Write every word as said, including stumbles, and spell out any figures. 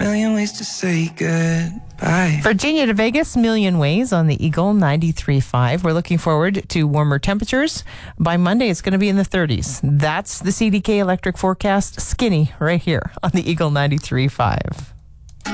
million ways to say goodbye. Virginia to Vegas, Million Ways on the Eagle ninety-three point five. We're looking forward to warmer temperatures. By Monday, it's going to be in the thirties. That's the C D K Electric forecast. Skinny right here on the Eagle ninety-three point five.